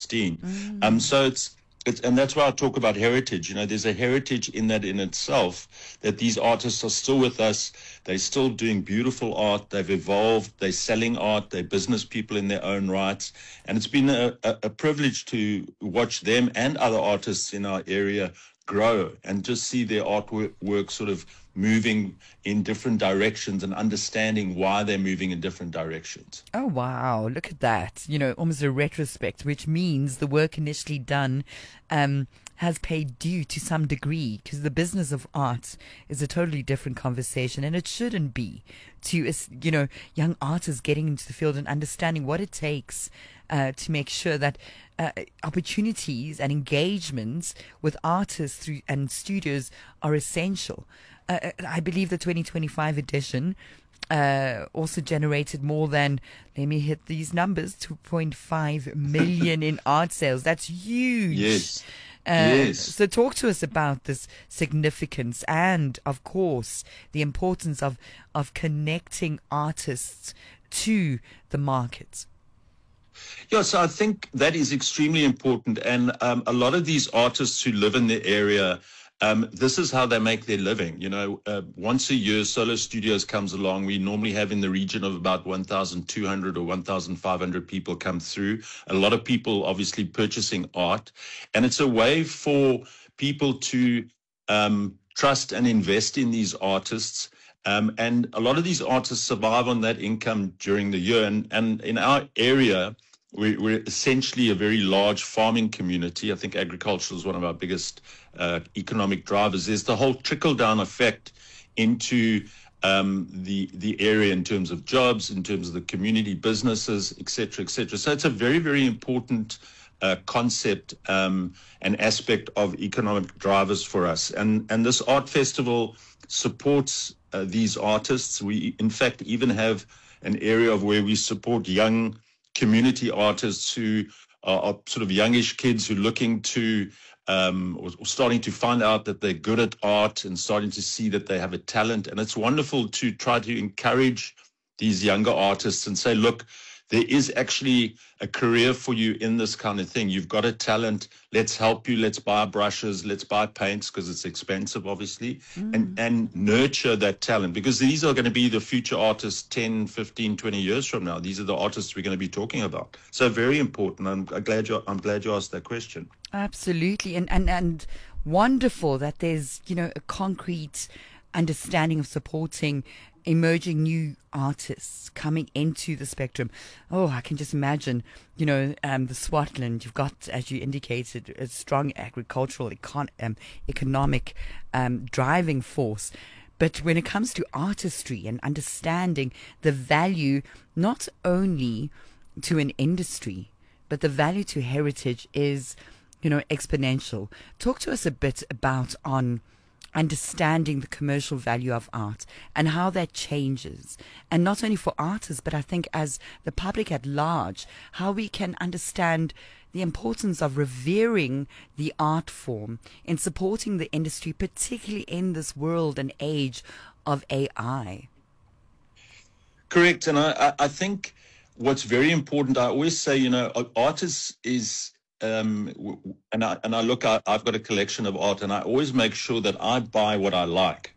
pristine. So it's, and that's why I talk about heritage. There's a heritage in that in itself, that these artists are still with us. They're still doing beautiful art. They've evolved. They're selling art. They're business people in their own rights. And it's been a privilege to watch them and other artists in our area grow and just see their artwork sort of moving in different directions and understanding why they're moving in different directions. Oh, wow. Look at that. Almost a retrospect, which means the work initially done has paid due to some degree, because the business of art is a totally different conversation, and it shouldn't be, to young artists getting into the field and understanding what it takes to make sure that opportunities and engagements with artists and studios are essential. I believe the 2025 edition also generated more than, let me hit these numbers, 2.5 million in art sales. That's huge. Yes. So talk to us about this significance and, of course, the importance of connecting artists to the market. Yeah, so I think that is extremely important. And a lot of these artists who live in the area, this is how they make their living. Once a year, Solo Studios comes along. We normally have in the region of about 1,200 or 1,500 people come through. A lot of people obviously purchasing art. And it's a way for people to trust and invest in these artists. And a lot of these artists survive on that income during the year. And in our area, we're essentially a very large farming community. I think agriculture is one of our biggest economic drivers. There's the whole trickle-down effect into the area in terms of jobs, in terms of the community businesses, et cetera, et cetera. So it's a very, very important concept and aspect of economic drivers for us. And this art festival supports these artists. We, in fact, even have an area of where we support young community artists who are sort of youngish kids who are looking to or starting to find out that they're good at art and starting to see that they have a talent. And it's wonderful to try to encourage these younger artists and say, look, there is actually a career for you in this kind of thing. You've got a talent. Let's help you. Let's buy brushes. Let's buy paints, because it's expensive, obviously, and nurture that talent, because these are going to be the future artists 10, 15, 20 years from now. These are the artists we're going to be talking about. So very important. I'm glad you asked that question. Absolutely. And wonderful that there's, a concrete understanding of supporting emerging new artists coming into the spectrum. Oh, I can just imagine, the Swartland, you've got, as you indicated, a strong agricultural economic driving force. But when it comes to artistry and understanding the value not only to an industry, but the value to heritage is, exponential. Talk to us a bit about understanding the commercial value of art and how that changes, and not only for artists, but I think as the public at large, how we can understand the importance of revering the art form in supporting the industry, particularly in this world and age of AI. Correct. And I think what's very important, I always say, art is and I look, I've got a collection of art, and I always make sure that I buy what I like.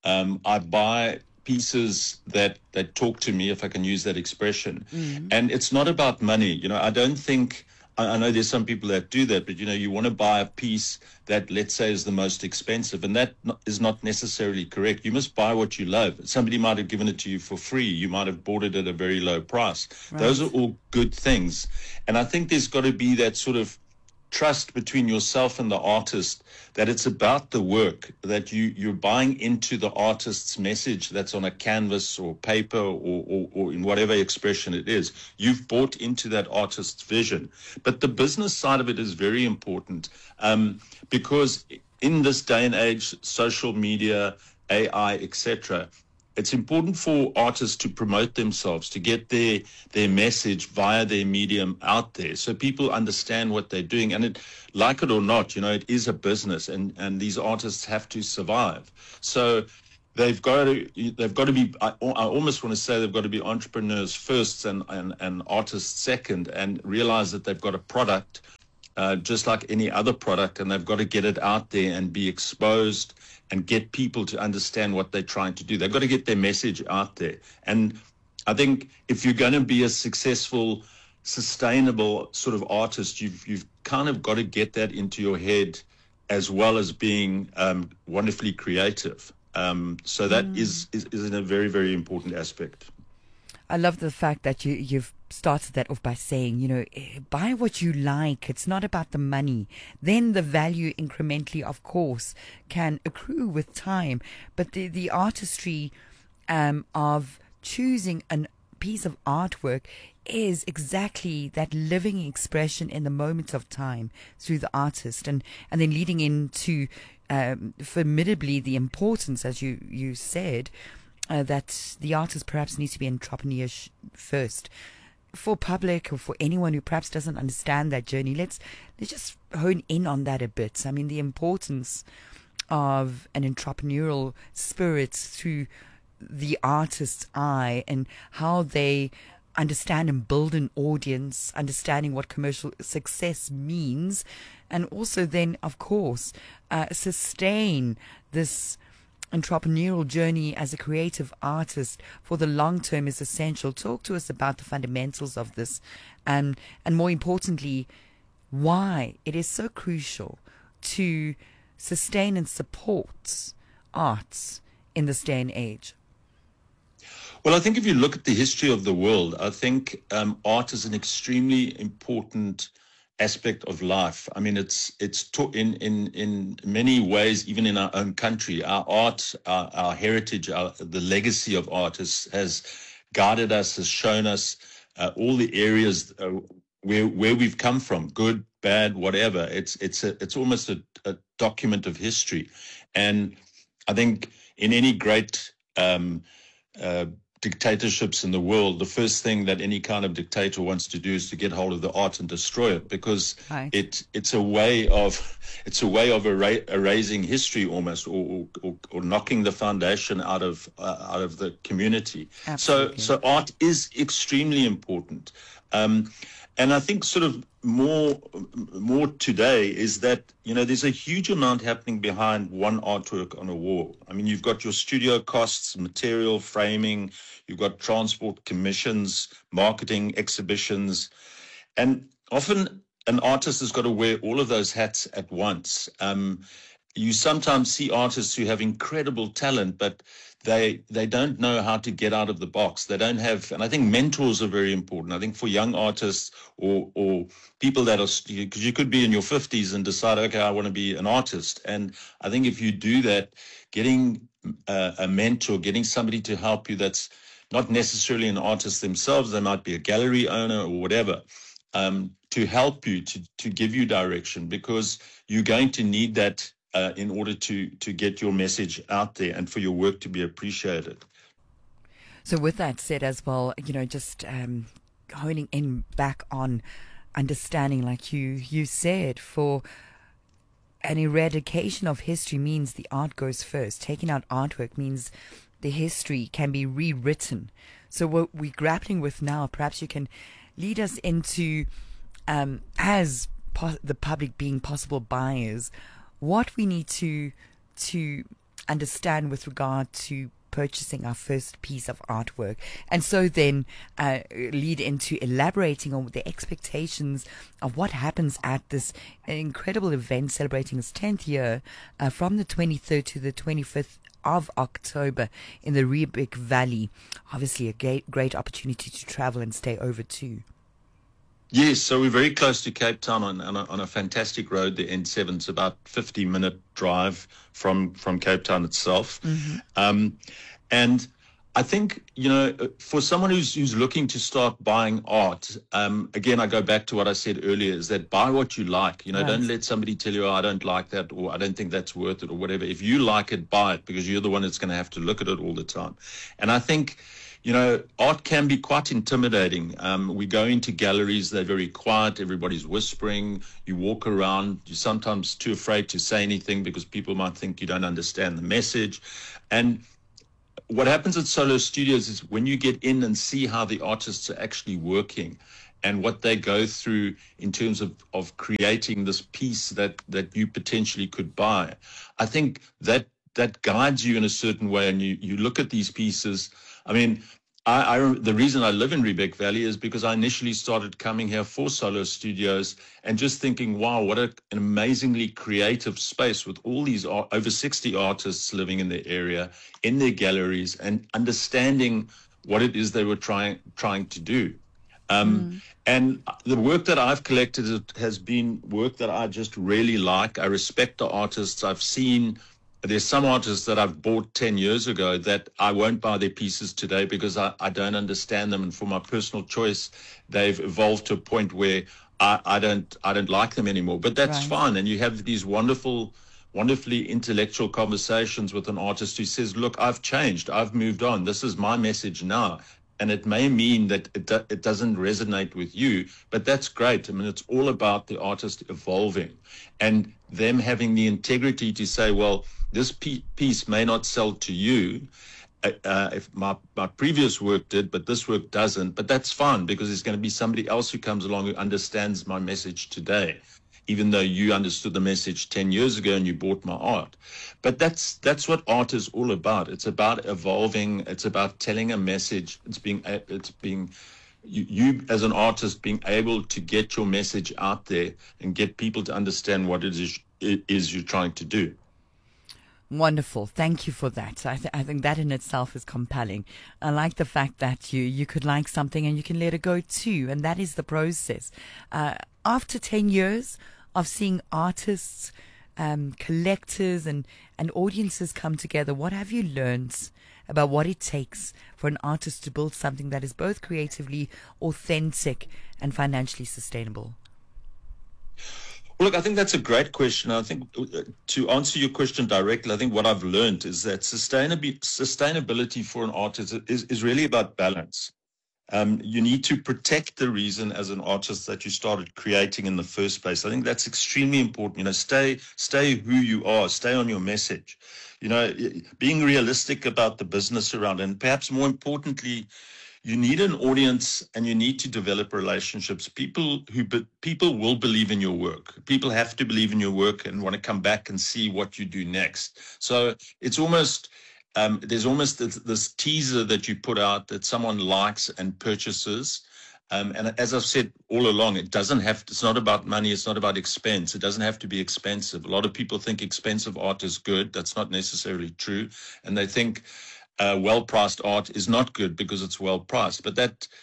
I buy pieces that talk to me, if I can use that expression. And it's not about money. I don't think, I know there's some people that do that, but you want to buy a piece that, let's say, is the most expensive, and that is not necessarily correct. You must buy what you love. Somebody might have given it to you for free. You might have bought it at a very low price. Right. Those are all good things. And I think there's got to be that sort of trust between yourself and the artist, that it's about the work, that you're buying into the artist's message that's on a canvas or paper or in whatever expression it is. You've bought into that artist's vision. But the business side of it is very important, because in this day and age, social media, AI, etc., it's important for artists to promote themselves, to get their message via their medium out there, so people understand what they're doing. And it, like it or not, it is a business, and these artists have to survive. So they've got to be, I almost want to say they've got to be entrepreneurs first and artists second, and realize that they've got a product just like any other product, and they've got to get it out there and be exposed and get people to understand what they're trying to do. They've got to get their message out there. And I think if you're going to be a successful, sustainable sort of artist, you've kind of got to get that into your head, as well as being wonderfully creative. So that is a very, very important aspect. I love the fact that you've started that off by saying, buy what you like. It's not about the money. Then the value incrementally, of course, can accrue with time. But the artistry of choosing a piece of artwork is exactly that living expression in the moment of time through the artist, and then leading into formidably the importance, as you said, that the artist perhaps needs to be entrepreneur first. For public or for anyone who perhaps doesn't understand that journey, let's just hone in on that a bit. I mean, the importance of an entrepreneurial spirit through the artist's eye, and how they understand and build an audience, understanding what commercial success means, and also then, of course, sustain this entrepreneurial journey as a creative artist for the long term is essential. Talk to us about the fundamentals of this, and more importantly, why it is so crucial to sustain and support arts in this day and age. Well, I think if you look at the history of the world, I think art is an extremely important aspect of life. I mean, it's in many ways, even in our own country, our art, our heritage, the legacy of art has guided us, has shown us all the areas where we've come from, good, bad, whatever. It's almost a document of history, and I think in any great dictatorships in the world, the first thing that any kind of dictator wants to do is to get hold of the art and destroy it, because it's a way of erasing history almost, or knocking the foundation out of the community. Absolutely. So art is extremely important. And I think sort of more today is that, there's a huge amount happening behind one artwork on a wall. I mean, you've got your studio costs, material, framing, you've got transport, commissions, marketing, exhibitions. And often an artist has got to wear all of those hats at once. You sometimes see artists who have incredible talent, but they don't know how to get out of the box. They don't have, and I think mentors are very important. I think for young artists or people that are, because you could be in your 50s and decide, okay, I want to be an artist. And I think if you do that, getting a mentor, getting somebody to help you that's not necessarily an artist themselves, they might be a gallery owner or whatever, to help you, to give you direction, because you're going to need that in order to get your message out there and for your work to be appreciated. So with that said as well, just honing in back on understanding, like you said, for an eradication of history means the art goes first. Taking out artwork means the history can be rewritten. So what we're grappling with now, perhaps you can lead us into, as the public being possible buyers, what we need to understand with regard to purchasing our first piece of artwork, and so then lead into elaborating on the expectations of what happens at this incredible event celebrating its 10th year from the 23rd to the 25th of October in the Riebeek Valley. Obviously a great opportunity to travel and stay over too. Yes, so we're very close to Cape Town on a fantastic road, the N7. It's about 50-minute drive from Cape Town itself. Mm-hmm. And I think, for someone who's looking to start buying art, again, I go back to what I said earlier, is that buy what you like. Right. Don't let somebody tell you, I don't like that, or I don't think that's worth it, or whatever. If you like it, buy it, because you're the one that's going to have to look at it all the time. And I think, art can be quite intimidating. We go into galleries, they're very quiet, everybody's whispering, you walk around, you're sometimes too afraid to say anything because people might think you don't understand the message. And what happens at Solo Studios is when you get in and see how the artists are actually working, and what they go through in terms of creating this piece that you potentially could buy. I think that guides you in a certain way, and you look at these pieces. I mean, the reason I live in Riebeck Valley is because I initially started coming here for solo studios and just thinking, wow, what an amazingly creative space with all these over 60 artists living in the area, in their galleries, and understanding what it is they were trying to do. And the work that I've collected has been work that I just really like. I respect the artists. I've seen there's some artists that I've bought 10 years ago that I won't buy their pieces today because I don't understand them. And for my personal choice, they've evolved to a point where I don't like them anymore. But that's fine. And you have these wonderfully intellectual conversations with an artist who says, look, I've changed. I've moved on. This is my message now. And it may mean that it doesn't resonate with you, but that's great. I mean, it's all about the artist evolving and them having the integrity to say, well, this piece may not sell to you if my previous work did, but this work doesn't. But that's fine because there's going to be somebody else who comes along who understands my message today, even though you understood the message 10 years ago and you bought my art. But that's what art is all about. It's about evolving. It's about telling a message. It's being you as an artist being able to get your message out there and get people to understand what it is you're trying to do. Wonderful. Thank you for that. I think that in itself is compelling. I like the fact that you could like something and you can let it go too. And that is the process. After 10 years of seeing artists, collectors and audiences come together, what have you learned about what it takes for an artist to build something that is both creatively authentic and financially sustainable? Well, look, I think that's a great question. I think to answer your question directly, I think what I've learned is that sustainability for an artist is really about balance. You need to protect the reason as an artist that you started creating in the first place. I think that's extremely important. Stay who you are, stay on your message. Being realistic about the business around, and perhaps more importantly, you need an audience and you need to develop relationships. People will believe in your work. People have to believe in your work and want to come back and see what you do next. So it's almost there's almost this teaser that you put out that someone likes and purchases. And as I've said all along, it's not about money. It's not about expense. It doesn't have to be expensive. A lot of people think expensive art is good. That's not necessarily true. And they think well-priced art is not good because it's well-priced. But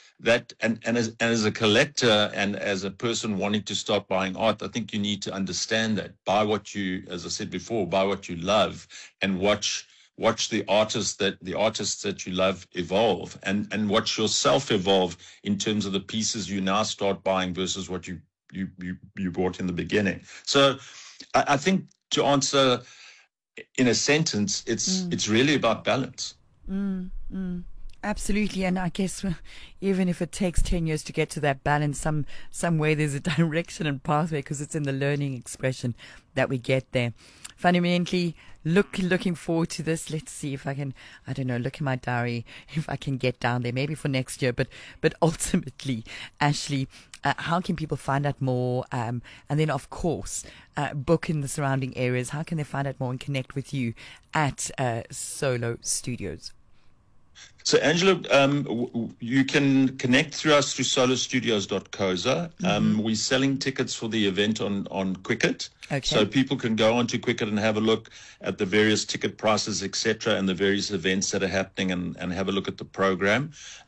as a collector and as a person wanting to start buying art, I think you need to understand that. Buy what you, as I said before, buy what you love and watch the artists that you love evolve and watch yourself evolve in terms of the pieces you now start buying versus what you bought in the beginning. So I think to answer in a sentence, it's really about balance. Absolutely. And I guess even if it takes 10 years to get to that balance, some way there's a direction and pathway because it's in the learning expression that we get there. Fundamentally, looking forward to this. Let's see if I can, look in my diary if I can get down there, maybe for next year. But ultimately, Ashley, how can people find out more? And then, of course, book in the surrounding areas. How can they find out more and connect with you at Solo Studios? So, Angela, you can connect through us through solostudios.coza. We're selling tickets for the event on Quicket. Okay. So people can go onto Quicket and have a look at the various ticket prices, etc., and the various events that are happening and have a look at the program.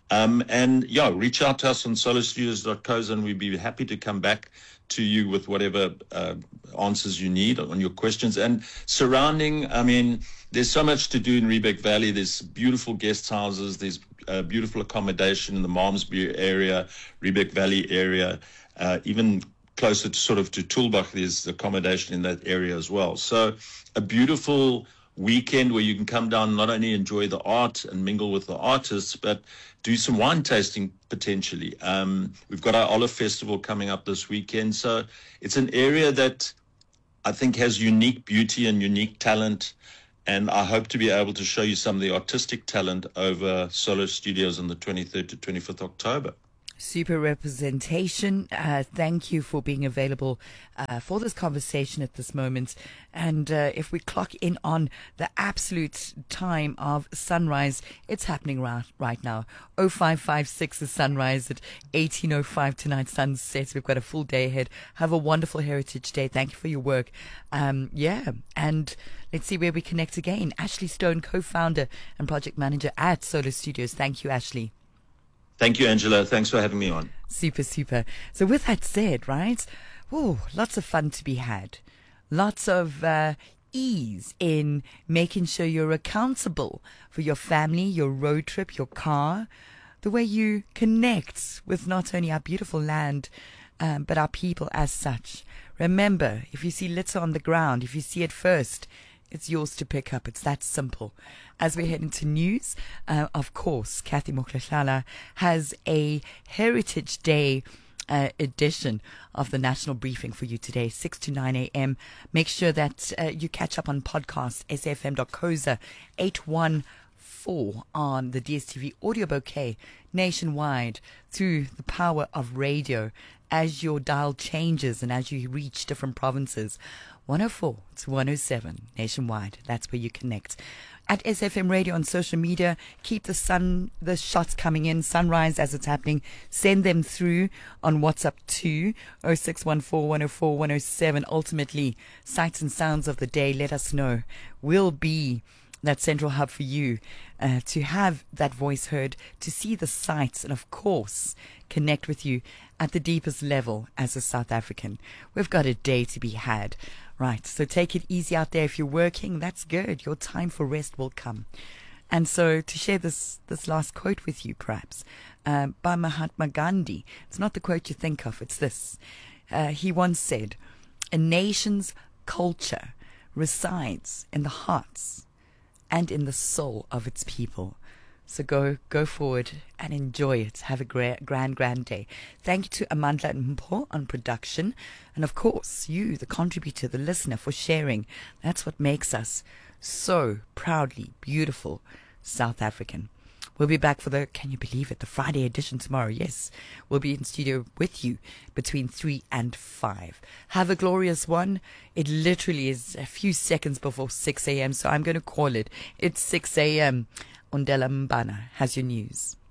Reach out to us on solostudios.coza and we'd be happy to come back to you with whatever answers you need on your questions. And surrounding, there's so much to do in Riebeck Valley. There's beautiful guest houses. There's beautiful accommodation in the Malmesbury area, Riebeck Valley area, even closer to Tulbagh, there's accommodation in that area as well. So a beautiful weekend where you can come down, not only enjoy the art and mingle with the artists, but do some wine tasting potentially. We've got our Olive Festival coming up this weekend. So it's an area that I think has unique beauty and unique talent. And I hope to be able to show you some of the artistic talent over Solo Studios on the 23rd to 25th October. Super representation. Thank you for being available for this conversation at this moment. And if we clock in on the absolute time of sunrise, it's happening right now. 0556 is sunrise at 18:05 tonight. Sunset. We've got a full day ahead. Have a wonderful Heritage Day. Thank you for your work. Yeah, and let's see where we connect again. Ashley Stone, co-founder and project manager at Solar Studios. Thank you, Ashley. Thank you, Angela. Thanks for having me on. Super, super. So with that said, right, lots of fun to be had. Lots of ease in making sure you're accountable for your family, your road trip, your car, the way you connect with not only our beautiful land, but our people as such. Remember, if you see litter on the ground, if you see it first, it's yours to pick up. It's that simple. As we head into news, of course, Kathy Mokhlala has a Heritage Day edition of the National Briefing for you today, 6 to 9 a.m. Make sure that you catch up on podcast, safm.coza 814 on the DSTV audio bouquet nationwide through the power of radio as your dial changes and as you reach different provinces. 104 to 107 nationwide. That's where you connect. At SFM Radio on social media, keep the shots coming in. Sunrise as it's happening. Send them through on WhatsApp to 0614 104 107. Ultimately, sights and sounds of the day. Let us know. We'll be that central hub for you to have that voice heard, to see the sights, and of course, connect with you at the deepest level as a South African. We've got a day to be had. Right, so take it easy out there. If you're working, that's good. Your time for rest will come. And so to share this last quote with you, perhaps, by Mahatma Gandhi. It's not the quote you think of, it's this. He once said, "A nation's culture resides in the hearts and in the soul of its people." So go forward and enjoy it. Have a grand day. Thank you to Amandla Mpo on production. And of course, you, the contributor, the listener, for sharing. That's what makes us so proudly beautiful South African. We'll be back for can you believe it, the Friday edition tomorrow. Yes, we'll be in studio with you between 3 and 5. Have a glorious one. It literally is a few seconds before 6 a.m., so I'm going to call it. It's 6 a.m. Undela Mbana has your news.